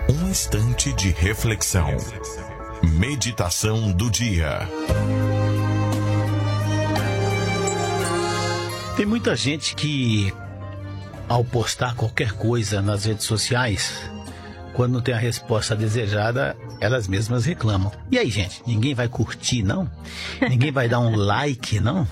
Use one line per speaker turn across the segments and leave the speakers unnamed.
Um instante de reflexão. Meditação do dia.
Tem muita gente que, ao postar qualquer coisa nas redes sociais, quando não tem a resposta desejada, elas mesmas reclamam. E aí, gente? Ninguém vai curtir, não? Ninguém vai dar um like, não?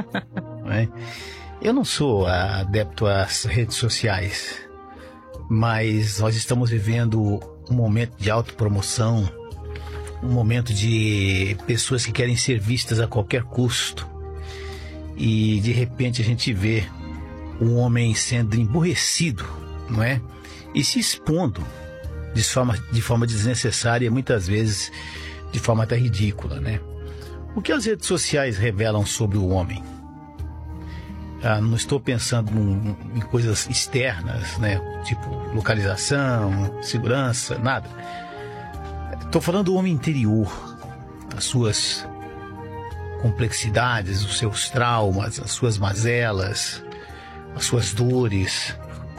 Eu não sou adepto às redes sociais, mas nós estamos vivendo um momento de autopromoção, um momento de pessoas que querem ser vistas a qualquer custo. E de repente a gente vê um homem sendo emburrecido, não é? E se expondo de forma desnecessária, muitas vezes de forma até ridícula, né? O que as redes sociais revelam sobre o homem? Não estou pensando em coisas externas, né? Tipo localização, segurança, nada. Estou falando do homem interior, as suas complexidades, os seus traumas, as suas mazelas, as suas dores.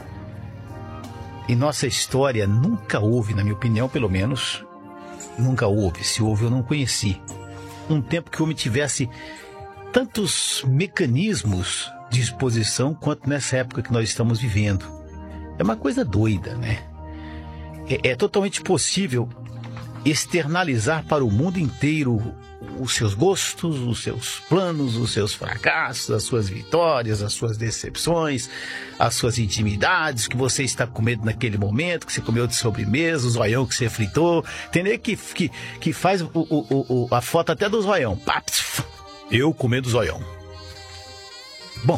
Em nossa história nunca houve, na minha opinião, pelo menos, nunca houve. Se houve, eu não conheci. Um tempo que o homem tivesse tantos mecanismos de exposição quanto nessa época que nós estamos vivendo. É uma coisa doida, né? É totalmente possível externalizar para o mundo inteiro os seus gostos, os seus planos, os seus fracassos, as suas vitórias, as suas decepções, as suas intimidades, que você está com medo naquele momento, que você comeu de sobremesa, o zoião que você fritou. Tem nem que faz a foto até do zoião. Eu comendo zoião. Bom,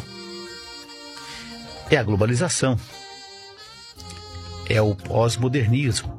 é a globalização. É o pós-modernismo.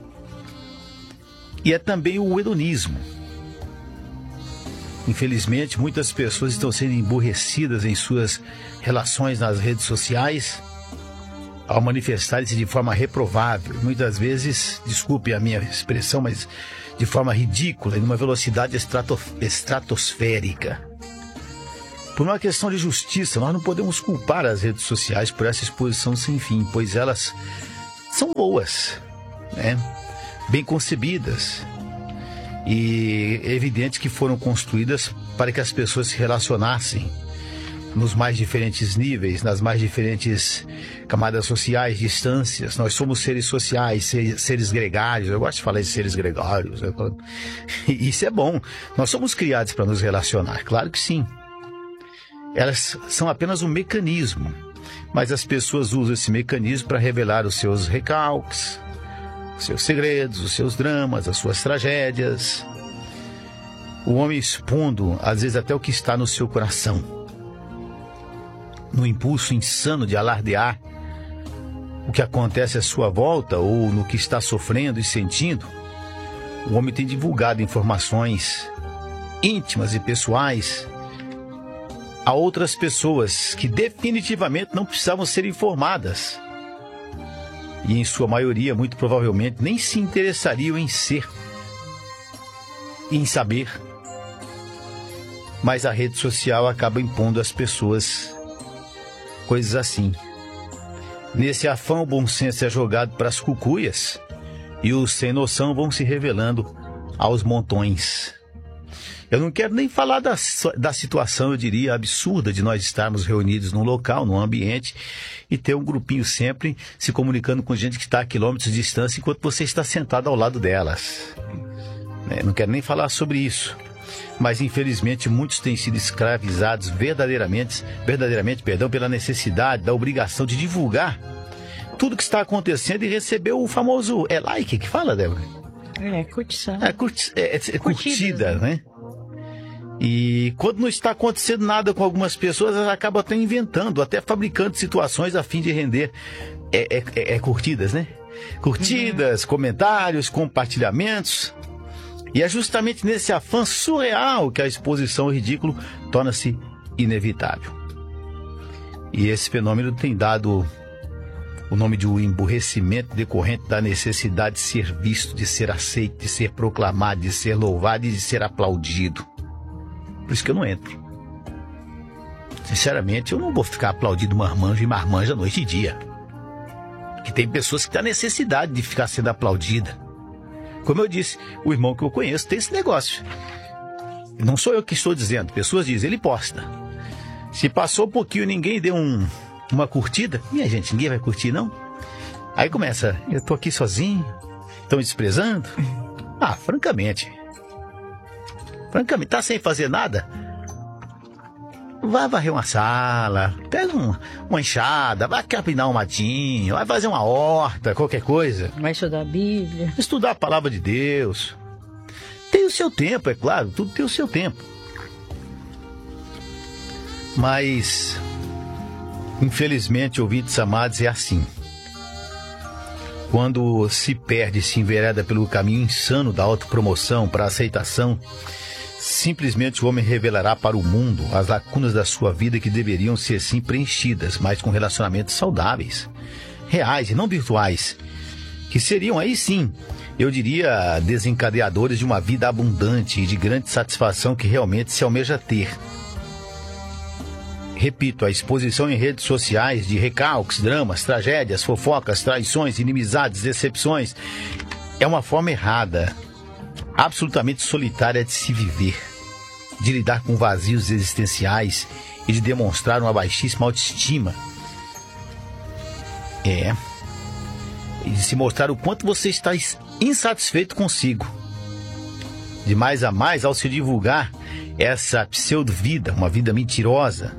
E é também o hedonismo. Infelizmente, muitas pessoas estão sendo emburrecidas em suas relações nas redes sociais ao manifestarem-se de forma reprovável. Muitas vezes, desculpe a minha expressão, mas de forma ridícula, em uma velocidade estratosférica. Por uma questão de justiça, nós não podemos culpar as redes sociais por essa exposição sem fim, pois elas são boas, né? Bem concebidas. E é evidente que foram construídas para que as pessoas se relacionassem nos mais diferentes níveis, nas mais diferentes camadas sociais, distâncias. Nós somos seres sociais, seres gregários. Eu gosto de falar de seres gregários. E isso é bom. Nós somos criados para nos relacionar, claro que sim. Elas são apenas um mecanismo, mas as pessoas usam esse mecanismo para revelar os seus recalques, os seus segredos, os seus dramas, as suas tragédias. O homem expondo, às vezes, até o que está no seu coração. No impulso insano de alardear o que acontece à sua volta ou no que está sofrendo e sentindo, o homem tem divulgado informações íntimas e pessoais a outras pessoas que definitivamente não precisavam ser informadas. E em sua maioria, muito provavelmente, nem se interessariam em saber. Mas a rede social acaba impondo às pessoas coisas assim. Nesse afã, o bom senso é jogado para as cucuias e os sem noção vão se revelando aos montões. Eu não quero nem falar da situação, eu diria, absurda de nós estarmos reunidos num local, num ambiente, e ter um grupinho sempre se comunicando com gente que está a quilômetros de distância enquanto você está sentado ao lado delas. Não quero nem falar sobre isso. Mas, infelizmente, muitos têm sido escravizados verdadeiramente, pela necessidade, da obrigação de divulgar tudo que está acontecendo e receber o famoso like que fala, Débora?
Curtição.
Curtida, né? E quando não está acontecendo nada com algumas pessoas, elas acabam até inventando, até fabricando situações a fim de render curtidas, né? Curtidas, comentários, compartilhamentos. E é justamente nesse afã surreal que a exposição ao ridículo torna-se inevitável. E esse fenômeno tem dado o nome de um emburrecimento decorrente da necessidade de ser visto, de ser aceito, de ser proclamado, de ser louvado e de ser aplaudido. Por isso que eu não entro. Sinceramente, eu não vou ficar aplaudindo marmanjo e marmanja noite e dia. que tem pessoas que têm a necessidade de ficar sendo aplaudida. Como eu disse, o irmão que eu conheço tem esse negócio. Não sou eu que estou dizendo, pessoas dizem, ele posta. Se passou um pouquinho e ninguém deu uma curtida, minha gente, ninguém vai curtir não? Aí começa, eu tô aqui sozinho, estão me desprezando? Francamente, tá sem fazer nada? Vai varrer uma sala, pega uma enxada, vai capinar um matinho, vai fazer uma horta, qualquer coisa.
Vai estudar a Bíblia.
Estudar a palavra de Deus. Tem o seu tempo, é claro, tudo tem o seu tempo. Mas, infelizmente, ouvintes amados, é assim. Quando se perde, se envereda pelo caminho insano da autopromoção para a aceitação, simplesmente o homem revelará para o mundo as lacunas da sua vida que deveriam ser sim preenchidas, mas com relacionamentos saudáveis, reais e não virtuais, que seriam aí sim, eu diria, desencadeadores de uma vida abundante e de grande satisfação que realmente se almeja ter. Repito, a exposição em redes sociais de recalques, dramas, tragédias, fofocas, traições, inimizades, decepções é uma forma errada, absolutamente solitária de se viver, de lidar com vazios existenciais e de demonstrar uma baixíssima autoestima. E de se mostrar o quanto você está insatisfeito consigo. De mais a mais ao se divulgar essa pseudo-vida, uma vida mentirosa.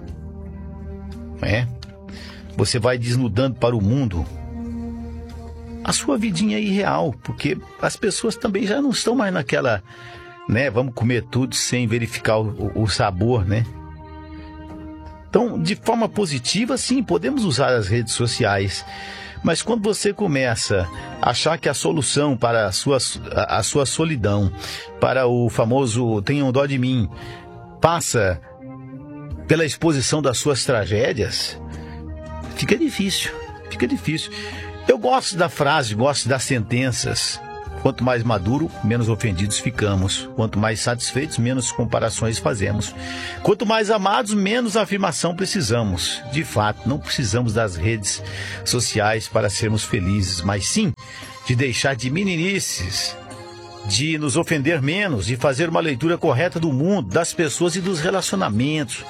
Você vai desnudando para o mundo a sua vidinha irreal, porque as pessoas também já não estão mais naquela, vamos comer tudo sem verificar o sabor, Então, de forma positiva, sim, podemos usar as redes sociais, mas quando você começa a achar que a solução para a sua solidão, para o famoso tenham dó de mim, passa pela exposição das suas tragédias, fica difícil. Eu gosto da frase, gosto das sentenças. Quanto mais maduro, menos ofendidos ficamos. Quanto mais satisfeitos, menos comparações fazemos. Quanto mais amados, menos afirmação precisamos. De fato, não precisamos das redes sociais para sermos felizes, mas sim de deixar de meninices, de nos ofender menos, de fazer uma leitura correta do mundo, das pessoas e dos relacionamentos.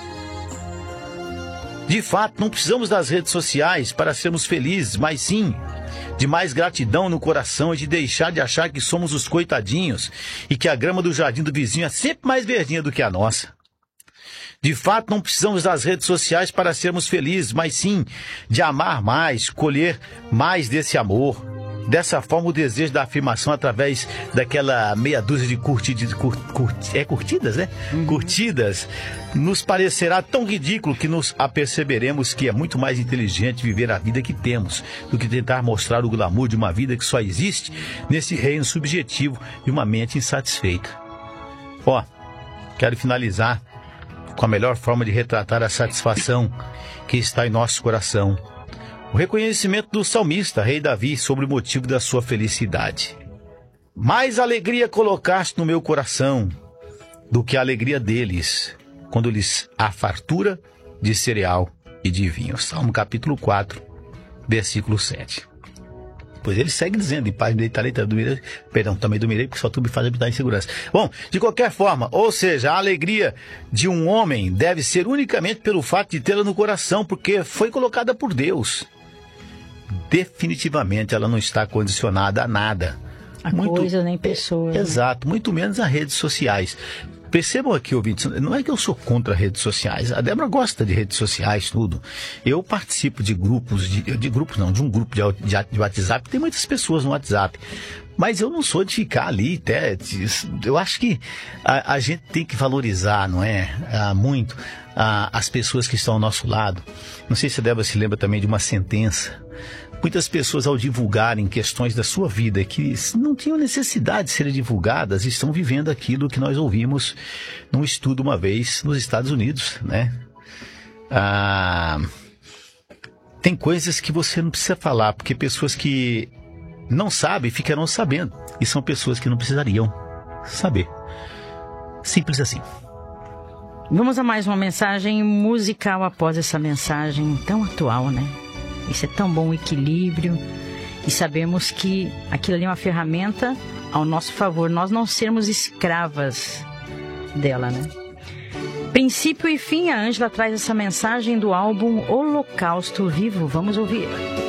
De fato, não precisamos das redes sociais para sermos felizes, mas sim de mais gratidão no coração e de deixar de achar que somos os coitadinhos e que a grama do jardim do vizinho é sempre mais verdinha do que a nossa. De fato, não precisamos das redes sociais para sermos felizes, mas sim de amar mais, colher mais desse amor. Dessa forma, o desejo da afirmação através daquela meia dúzia de curtidas, Curtidas, nos parecerá tão ridículo que nos aperceberemos que é muito mais inteligente viver a vida que temos do que tentar mostrar o glamour de uma vida que só existe nesse reino subjetivo de uma mente insatisfeita. Quero finalizar com a melhor forma de retratar a satisfação que está em nosso coração. O reconhecimento do salmista, rei Davi, sobre o motivo da sua felicidade. Mais alegria colocaste no meu coração do que a alegria deles, quando lhes há fartura de cereal e de vinho. Salmo capítulo 4, versículo 7. Pois ele segue dizendo, em paz me deitarei, também dormirei, porque só tu me faz habitar em segurança. Bom, de qualquer forma, ou seja, a alegria de um homem deve ser unicamente pelo fato de tê-la no coração, porque foi colocada por Deus. Definitivamente ela não está condicionada a nada.
Coisa nem pessoa.
Exato, muito menos a redes sociais. Percebam aqui, ouvintes, não é que eu sou contra redes sociais. A Débora gosta de redes sociais, tudo. Eu participo de grupos, de um grupo de WhatsApp. Tem muitas pessoas no WhatsApp. Mas eu não sou de ficar ali, eu acho que a gente tem que valorizar, não é? Muito as pessoas que estão ao nosso lado. Não sei se a Débora se lembra também de uma sentença. Muitas pessoas, ao divulgarem questões da sua vida que não tinham necessidade de serem divulgadas, estão vivendo aquilo que nós ouvimos num estudo uma vez nos Estados Unidos, Tem coisas que você não precisa falar, porque pessoas que não sabem ficarão sabendo. E são pessoas que não precisariam saber. Simples assim.
Vamos a mais uma mensagem musical após essa mensagem tão atual, Isso é tão bom, o equilíbrio. E sabemos que aquilo ali é uma ferramenta ao nosso favor, nós não sermos escravas dela, né? Princípio e fim, a Ângela traz essa mensagem do álbum Holocausto Vivo. Vamos ouvir.